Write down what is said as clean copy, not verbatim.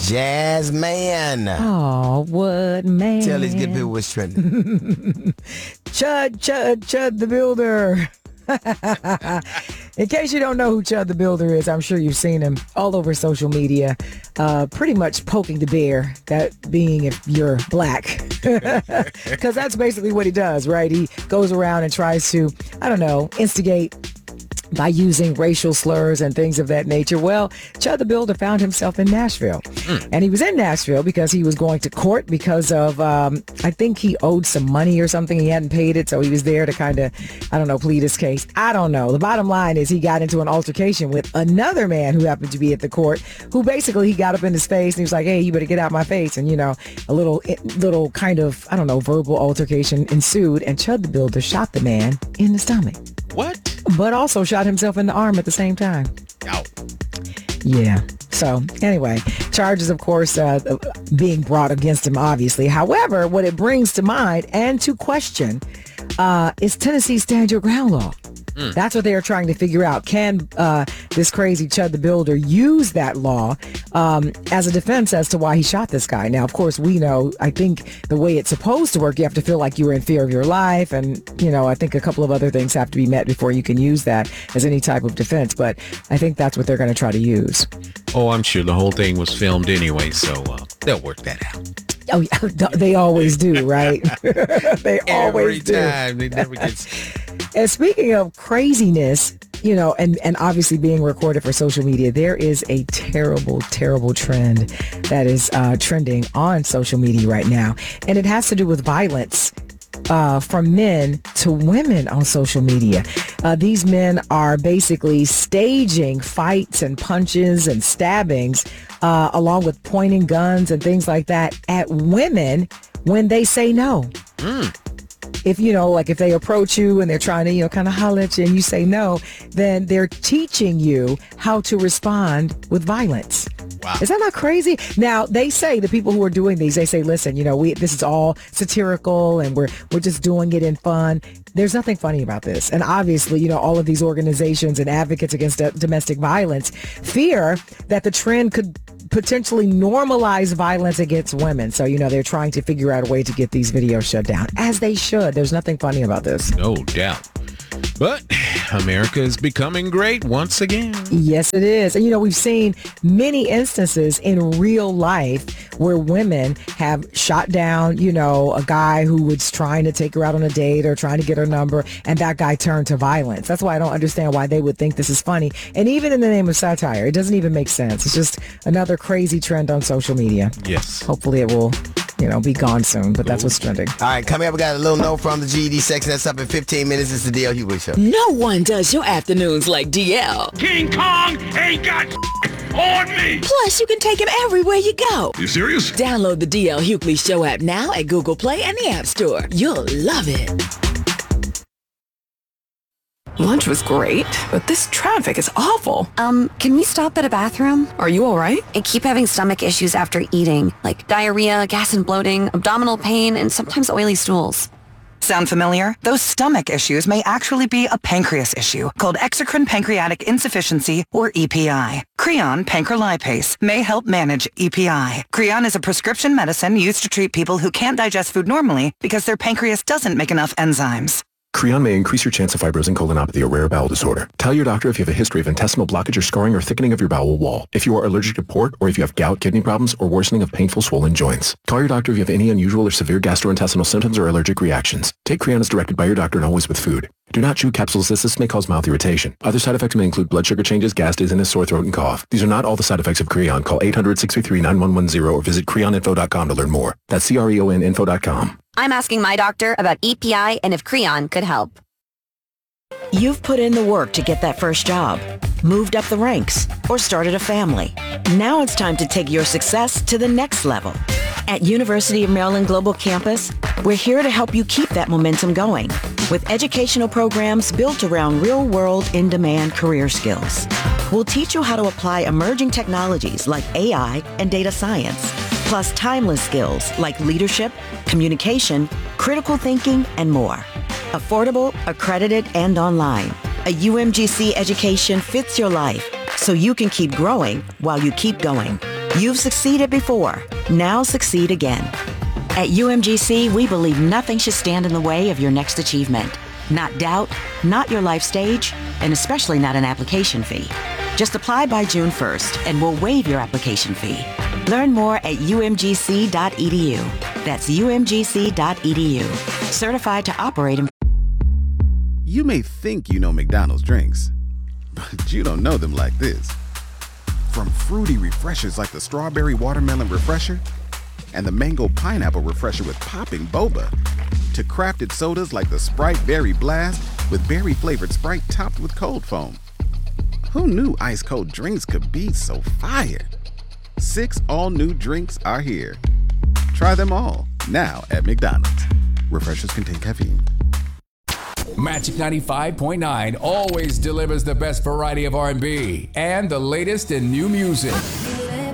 Jazz Man. Oh, what man? Tell these good people what's trending. Chud the Builder. In case you don't know who Chud the Builder is, I'm sure you've seen him all over social media, pretty much poking the bear, that being if you're black. Because that's basically what he does, right? He goes around and tries to, instigate by using racial slurs and things of that nature. Well, Chud the Builder found himself in Nashville. And he was in Nashville because he was going to court because of, I think he owed some money or something. He hadn't paid it, so he was there to kind of, plead his case. I don't know. The bottom line is he got into an altercation with another man who happened to be at the court, who basically he got up in his face and he was like, hey, you better get out my face. And, a little kind of, verbal altercation ensued, and Chud the Builder shot the man in the stomach. What? But also shot himself in the arm at the same time. Ow. Yeah. So anyway, charges, of course, being brought against him, obviously. However, what it brings to mind and to question is Tennessee's Stand Your Ground law. That's what they are trying to figure out. Can this crazy Chud the Builder use that law as a defense as to why he shot this guy? Now, of course, we know, I think the way it's supposed to work, you have to feel like you were in fear of your life. And, I think a couple of other things have to be met before you can use that as any type of defense. But I think that's what they're going to try to use. Oh, I'm sure the whole thing was filmed anyway, so they'll work that out. Oh, yeah, they always do, right? They always do. Every time. They never get... And speaking of craziness, and obviously being recorded for social media, there is a terrible, terrible trend that is trending on social media right now. And it has to do with violence from men to women on social media. These men are basically staging fights and punches and stabbings, along with pointing guns and things like that at women when they say no. If, if they approach you and they're trying to, kind of holler at you and you say no, then they're teaching you how to respond with violence. Wow. Is that not crazy? Now, they say, the people who are doing these, they say, listen, this is all satirical and we're just doing it in fun. There's nothing funny about this. And obviously, all of these organizations and advocates against domestic violence fear that the trend could potentially normalize violence against women. So, they're trying to figure out a way to get these videos shut down, as they should. There's nothing funny about this. No doubt. But America is becoming great once again. Yes, it is. And, we've seen many instances in real life where women have shot down, a guy who was trying to take her out on a date or trying to get her number, and that guy turned to violence. That's why I don't understand why they would think this is funny. And even in the name of satire, it doesn't even make sense. It's just another crazy trend on social media. Yes. Hopefully it will, be gone soon, but that's what's trending. All right, coming up, we got a little note from the GED section. That's up in 15 minutes. It's the DL Hughley Show. No one does your afternoons like DL. King Kong ain't got on me. Plus, you can take him everywhere you go. You serious? Download the DL Hughley Show app now at Google Play and the App Store. You'll love it. Lunch was great, but this traffic is awful. Can we stop at a bathroom? Are you all right? I keep having stomach issues after eating, like diarrhea, gas and bloating, abdominal pain, and sometimes oily stools. Sound familiar? Those stomach issues may actually be a pancreas issue called exocrine pancreatic insufficiency, or EPI. Creon pancrelipase may help manage EPI. Creon is a prescription medicine used to treat people who can't digest food normally because their pancreas doesn't make enough enzymes. Creon may increase your chance of fibrosing colonopathy, a rare bowel disorder. Tell your doctor if you have a history of intestinal blockage or scarring or thickening of your bowel wall, if you are allergic to pork, or if you have gout, kidney problems, or worsening of painful swollen joints. Call your doctor if you have any unusual or severe gastrointestinal symptoms or allergic reactions. Take Creon as directed by your doctor and always with food. Do not chew capsules as this may cause mouth irritation. Other side effects may include blood sugar changes, gas, dizziness, sore throat, and cough. These are not all the side effects of Creon. Call 800-633-9110 or visit creoninfo.com to learn more. That's CREONinfo.com. I'm asking my doctor about EPI and if Creon could help. You've put in the work to get that first job, moved up the ranks, or started a family. Now it's time to take your success to the next level. At University of Maryland Global Campus, we're here to help you keep that momentum going with educational programs built around real-world, in-demand career skills. We'll teach you how to apply emerging technologies like AI and data science, plus timeless skills like leadership, communication, critical thinking, and more. Affordable, accredited, and online. A UMGC education fits your life so you can keep growing while you keep going. You've succeeded before. Now succeed again. At UMGC, we believe nothing should stand in the way of your next achievement. Not doubt, not your life stage, and especially not an application fee. Just apply by June 1st and we'll waive your application fee. Learn more at umgc.edu. That's umgc.edu. Certified to operate in... You may think you know McDonald's drinks, but you don't know them like this. From fruity refreshers like the Strawberry Watermelon Refresher and the Mango Pineapple Refresher with popping boba, to crafted sodas like the Sprite Berry Blast with berry-flavored Sprite topped with cold foam. Who knew ice-cold drinks could be so fire? 6 all-new drinks are here. Try them all, now at McDonald's. Refreshers contain caffeine. Magic 95.9 always delivers the best variety of R&B and the latest in new music.